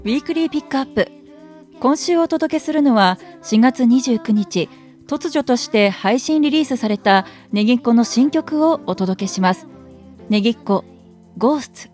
ウィークリーピックアップ。今週お届けするのは4月29日、突如として配信リリースされたねぎっこの新曲をお届けします。ねぎっこゴースト。